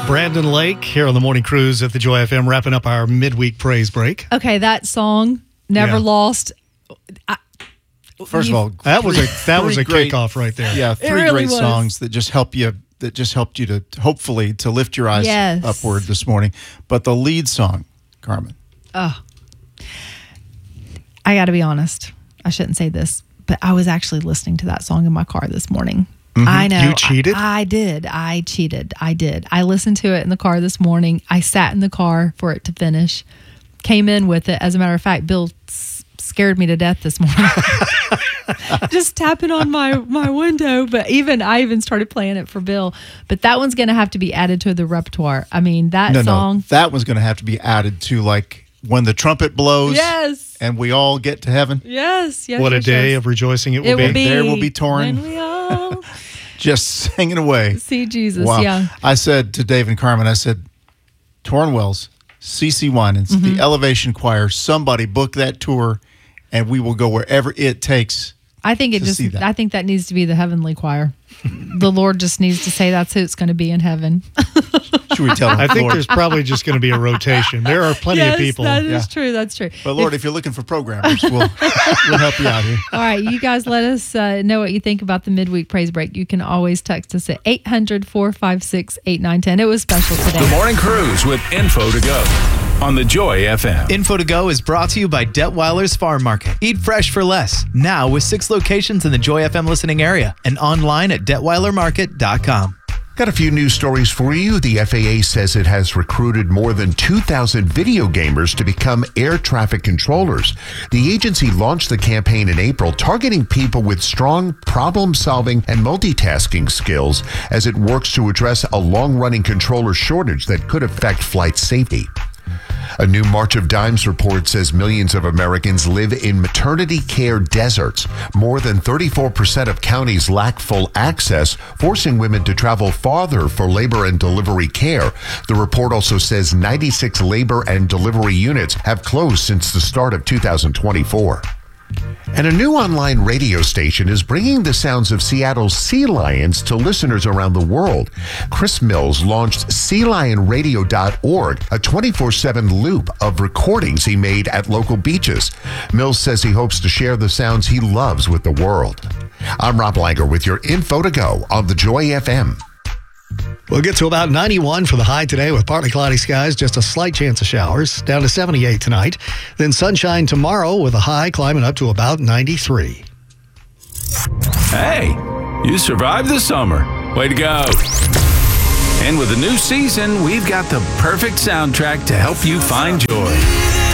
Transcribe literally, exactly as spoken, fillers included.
Brandon Lake here on the Morning Cruise at the Joy F M, wrapping up our midweek praise break. Okay, that song, Never Yeah. Lost. I, First you, of all, That three, was a that was a great, kickoff right there. Yeah, three really great was. songs that just help you. That just helped you to hopefully to lift your eyes Yes. upward this morning. But the lead song, Carmen. Oh, I got to be honest. I shouldn't say this, but I was actually listening to that song in my car this morning. I know. You cheated? I, I did. I cheated. I did. I listened to it in the car this morning. I sat in the car for it to finish. Came in with it. As a matter of fact, Bill s- scared me to death this morning. Just tapping on my, my window. But even I even started playing it for Bill. But that one's going to have to be added to the repertoire. I mean, that No, song. no, that one's going to have to be added to like when the trumpet blows. Yes. And we all get to heaven. Yes. Yes. What a yes, day yes. of rejoicing it will It be. will be. There will be torn. When we all Just singing away. see Jesus. Wow. Yeah. I said to Dave and Carmen, I said, Tornwells, C C Winans, Mm-hmm. the Elevation Choir, somebody book that tour and we will go wherever it takes. I think it to just. see that. I think that needs to be the heavenly choir. The Lord just needs to say that's who it's going to be in heaven. Should we tell them? I think Lord? there's probably just going to be a rotation. There are plenty yes, of people. that is Yeah. true. That's true. But Lord, if, you're looking for programmers, we'll, we'll help you out here. All right, you guys let us uh, know what you think about the midweek praise break. You can always text us at eight hundred, four five six, eight nine one zero. It was special today. The Morning Cruise with Info to Go on the Joy F M. Info to Go is brought to you by Detweiler's Farm Market. Eat fresh for less. Now with six locations in the Joy F M listening area and online at detweiler market dot com. Got a few news stories for you. The F A A says it has recruited more than two thousand video gamers to become air traffic controllers. The agency launched the campaign in April, targeting people with strong problem-solving and multitasking skills as it works to address a long-running controller shortage that could affect flight safety. A new March of Dimes report says millions of Americans live in maternity care deserts. More than thirty-four percent of counties lack full access, forcing women to travel farther for labor and delivery care. The report also says ninety-six labor and delivery units have closed since the start of two thousand twenty-four. And a new online radio station is bringing the sounds of Seattle's sea lions to listeners around the world. Chris Mills launched sea lion radio dot org, a twenty-four seven loop of recordings he made at local beaches. Mills says he hopes to share the sounds he loves with the world. I'm Rob Langer with your Info to Go on the Joy F M. We'll get to about ninety-one for the high today with partly cloudy skies, just a slight chance of showers, down to seventy-eight tonight. Then sunshine tomorrow with a high climbing up to about ninety-three. Hey, you survived the summer. Way to go. And with a new season, we've got the perfect soundtrack to help you find joy.